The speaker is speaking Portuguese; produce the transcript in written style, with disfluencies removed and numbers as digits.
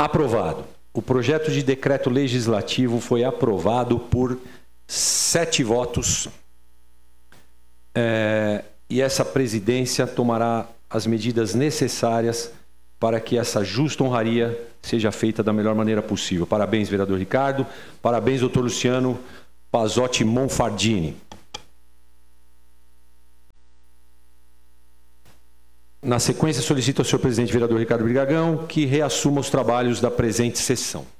Aprovado. O projeto de decreto legislativo foi aprovado por 7 votos. E essa presidência tomará as medidas necessárias para que essa justa honraria seja feita da melhor maneira possível. Parabéns, vereador Ricardo. Parabéns, doutor Luciano Pazzotti Monfardini. Na sequência, solicito ao senhor presidente, vereador Ricardo Brigagão, que reassuma os trabalhos da presente sessão.